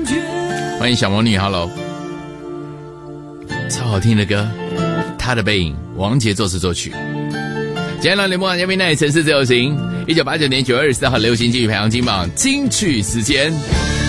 欢迎小魔女 ，Hello， 超好听的歌，她的背影，王杰作词作曲。今天联播网嘉宾城市自由行，1989年9月24号流行金曲排行金榜金曲时间。